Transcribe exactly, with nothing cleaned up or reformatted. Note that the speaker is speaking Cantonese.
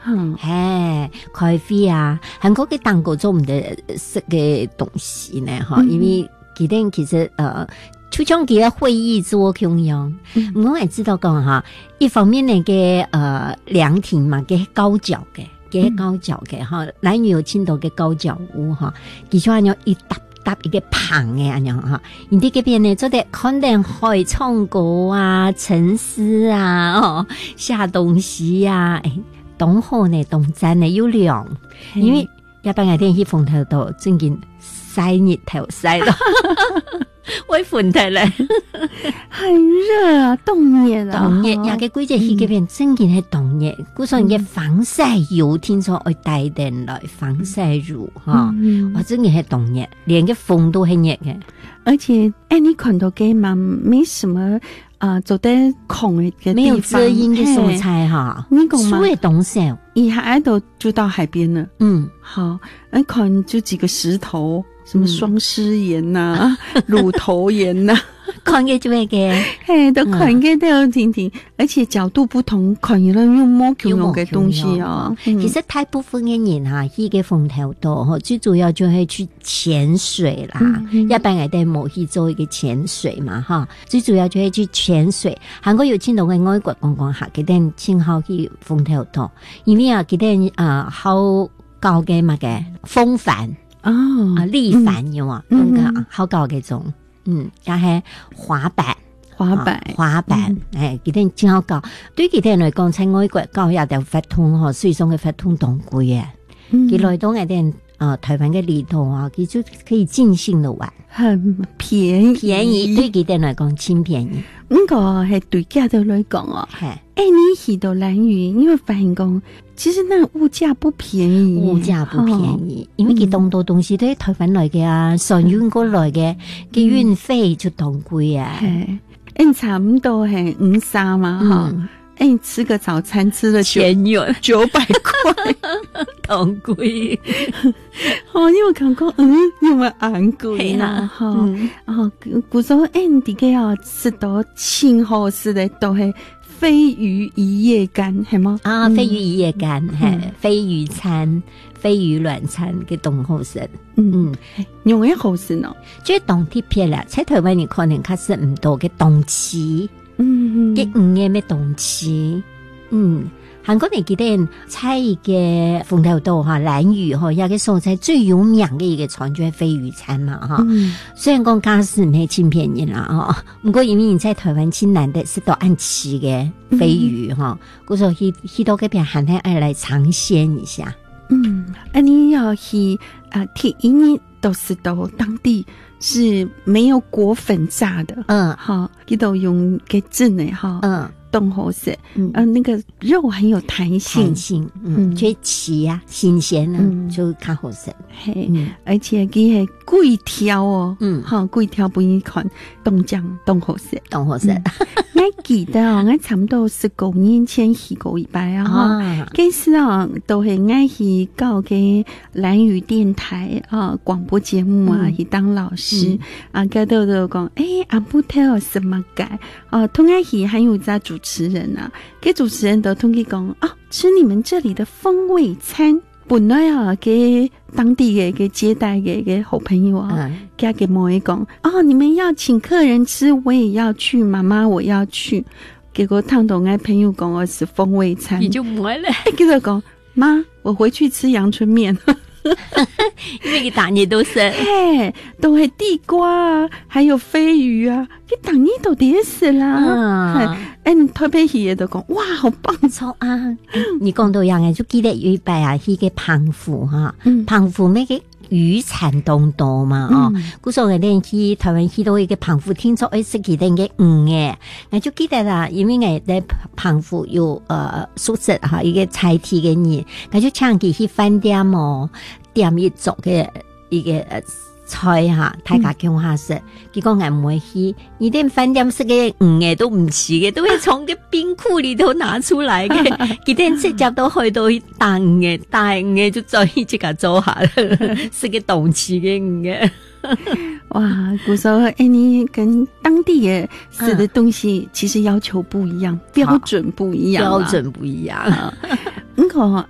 嗯， 嘿，咖啡啊，韩国嘅蛋糕做唔得食嘅东西呢，哈、嗯，因为佢哋其實呃，就像佢嘅會議桌咁樣，嗯、我也知道講哈，一方面呢嘅呃涼亭嘛，嘅高腳嘅，嘅高腳嘅哈，蘭嶼有青島嘅高腳屋哈，其實係有一搭搭一個棚嘅咁樣哈，而啲嗰邊呢做啲可能可以唱歌啊、沉思啊、哦下東西啊，誒。東河呢，東站呢有涼，因為一般我哋去鳳頭島，最近曬熱頭曬到，我鳳頭咧， 很熱啊，凍熱啊， 凍熱，有嘅季節去嗰邊最近係凍熱，嗰種嘅防曬油聽說會帶點來防曬乳哈，我最近係凍熱，連個風都係熱嘅， 而且哎，你看到嘅嘛，沒什麼。啊，做得空嘅地方， 沒有遮陰嘅蔬菜哈， 你講嘛， 樹嘅東西， 一下就就到海邊了。嗯，好，那可能就幾個石頭，什麼雙獅岩呐、乳頭岩呐， 看嘅做咩嘅？ 嘿，都看嘅都有聽聽，而且角度不同，看嘅都用摸球用嘅東西啊。 其實大部分嘅人哈，去嘅鳳頭島，最主要就係去潛水啦。一般我哋冇去做一個潛水嘛，哈，最主要就係去潛水。韓國有青島嘅外國觀光客，佢哋先好去鳳頭島，因為啊，佢哋啊好高嘅嘛嘅風帆哦， 啊立帆有啊，咁個好高嘅種。嗯，也係滑板， 滑板， 啊、滑板，誒，佢哋真好搞。對佢哋嚟講，喺外國搞也條法通嗬，水上嘅法通當貴嘅。佢來到我哋啊台灣嘅離島啊，佢就可以盡興的玩， 很便宜， 便宜對佢哋嚟講，真便宜。 呢個係對家頭來講哦。係，誒，你去到蘭嶼，你會發現講，其實那物價不便宜， 物價不便宜，哦、因為佢當多東西都係台灣來嘅啊，上運過來嘅，嘅運費就當貴啊。 係，誒，差唔多係五三嘛，哈、嗯。哎、欸，吃個早餐吃了千元九百塊， 好貴。 哦，因為感覺嗯，因為昂貴啦，哈。哦，古說哎，這個啊，吃到清好食的都係飛魚一夜干，係嗎？ 啊，飛魚一夜干，係飛魚餐、飛魚卵餐嘅東好食。嗯， 用嘅好食咯。 即係當鐵片啦，喺台灣你可能確實唔多嘅東西。 嗯， 嘅五嘅咩動詞？嗯，韓國你記得喺嘅鳳頭島哈蘭嶼哈有個所在最有名嘅一個餐就係飛魚餐嘛哈。嗯、雖然講價錢唔係真便宜啦哈，不過因為你在台灣真難得食到按吃嘅飛魚哈，故所以去到嗰邊還係愛來嘗鮮一下。 嗯，啊你要去啊，第一年都是到當地。是沒有裹粉炸的， 嗯， 好，佢都用嘅蒸嘅，哈，嗯，凍好食，嗯，啊，那個肉很有彈性， 彈性，嗯，最齊呀，新鮮啦，就較好食， 嘿，而且佢係貴條哦，嗯，哈，貴條不易看，凍醬凍好食， 凍好食， 我記得哦，我差唔多十九年前去過一擺啊，哈，嗰時啊都係愛去搞嘅蘭嶼電台啊廣播節目啊去當老師。嗯、啊，嗰度就講，誒，阿布特什麼改？哦，同愛去還有個主持人啊，給主持人都同佢講，哦，吃你們這裡的風味餐，本來啊，給當地嘅給接待嘅嘅好朋友啊，給佢妹講，哦，你們要請客人吃，我也要去，媽媽我要去。結果聽到我朋友講我是風味餐， 你就唔愛咧， 跟住講，媽，我回去吃陽春麵。 因為佢打嘢都食， 嘿，都係地瓜啊，還有飛魚啊，佢打嘢都啲食啦。誒，台北去嘅都講，哇，好棒錯啊！ 你講到樣嘅，就記得有一擺啊，去嘅澎湖哈，澎湖咩嘅漁產當道嘛，哦，嗰時候我哋去台灣去到一個澎湖，聽說誒食佢哋嘅魚嘅，我就記得啦，因為我喺澎湖有誒宿舍哈，一個菜體嘅人，我就請佢去飯店哦。點一做嘅一個菜哈，大家講下食。結果我唔會去，你啲飯店食嘅魚嘅都唔似嘅，都係從個冰庫裏頭拿出來嘅。佢哋直接都去到大魚嘅，大魚嘅就再去即刻做下啦，食嘅動詞嘅魚嘅。 哇，古時候誒，你跟當地嘅食的東西其實要求不一樣，標準不一樣， 標準不一樣。 咁個